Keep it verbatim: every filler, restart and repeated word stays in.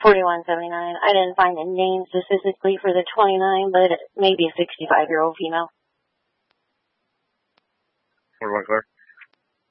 forty-one seventy-nine. I didn't find a name specifically for the twenty-nine, but maybe a sixty-five-year-old female. forty-one clear.